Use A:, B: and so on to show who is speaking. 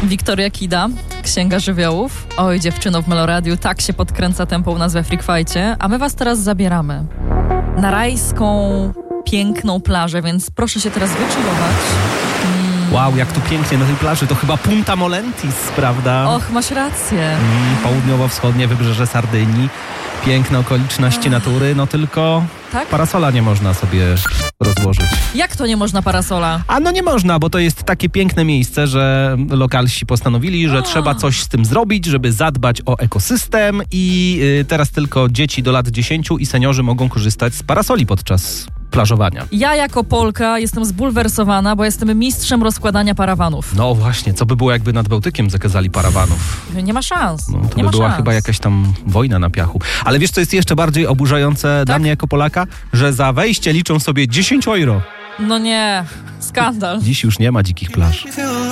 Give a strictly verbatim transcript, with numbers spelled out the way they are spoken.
A: Wiktoria Kida, Księga Żywiołów. Oj, dziewczyno w Meloradiu, tak się podkręca tempo u nas we Freakfajcie. A my was teraz zabieramy na rajską, piękną plażę, więc proszę się teraz wychillować. Mm.
B: Wow, jak tu pięknie na tej plaży. To chyba Punta Molentis, prawda?
A: Och, masz rację.
B: Mm, południowo-wschodnie wybrzeże Sardynii. Piękne okoliczności natury, no tylko
A: Tak?
B: parasola nie można sobie rozłożyć.
A: Jak to nie można parasola?
B: A no nie można, bo to jest takie piękne miejsce, że lokalsi postanowili, że
A: O.
B: trzeba coś z tym zrobić, żeby zadbać o ekosystem i y, teraz tylko dzieci do lat dziesięciu i seniorzy mogą korzystać z parasoli podczas plażowania.
A: Ja jako Polka jestem zbulwersowana, bo jestem mistrzem rozkładania parawanów.
B: No właśnie, co by było, jakby nad Bałtykiem zakazali parawanów?
A: Nie ma szans.
B: No, to
A: nie
B: by
A: ma
B: była
A: szans.
B: chyba jakaś tam wojna na piachu. Ale wiesz, co jest jeszcze bardziej oburzające dla mnie jako Polaka? Że za wejście liczą sobie dziesięć euro.
A: No nie, skandal.
B: Dziś już nie ma dzikich plaż.